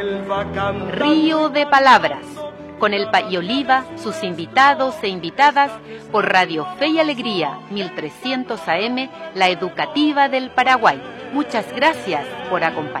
Río de Palabras, con el Pay Oliva, sus invitados e invitadas, por Radio Fe y Alegría, 1300 AM, la educativa del Paraguay. Muchas gracias por acompañarnos.